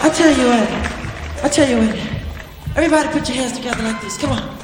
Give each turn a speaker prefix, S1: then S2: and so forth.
S1: I'll tell you what. Everybody put your hands together like this. Come on.